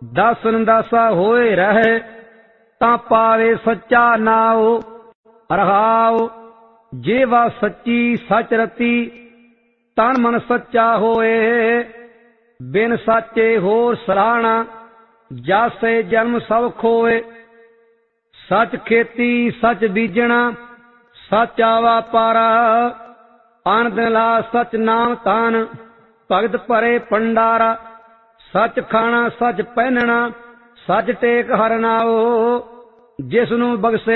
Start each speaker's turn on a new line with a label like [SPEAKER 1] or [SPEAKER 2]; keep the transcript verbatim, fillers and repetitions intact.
[SPEAKER 1] ਦਾਸਨ ਦਾਸਾ ਹੋਏ ਰਹੇ, ਤਾਂ ਪਾਵੇ ਸੱਚਾ ਨਾਉ। ਰਹਾਉ ਜੀਵਾ ਸੱਚੀ ਸਚ ਰਤੀ, ਤਨ ਮਨ ਸੱਚਾ ਹੋਏ। ਬਿਨ ਸਾਚੇ ਹੋਰ ਸਰਾਹਣਾ, ਜਾਸੇ ਜਨਮ ਸਭ ਖੋਏ। ਸਚ ਖੇਤੀ ਸਚ ਬੀਜਣਾ, ਸਾਚਾ ਵਾਪਾਰਾ। ਅਨ ਦਿਨ ਲਾ ਸਚ ਨਾਮ ਤਾਨ, ਭਗਤ ਭਰੇ ਭੰਡਾਰਾ। ਸਚ ਖਾਣਾ ਸਚ ਪਹਿਨਣਾ, ਸਚ ਟੇਕ ਹਰ ਨਾਉ। ਜਿਸ ਨੂੰ ਬਖਸ਼ੇ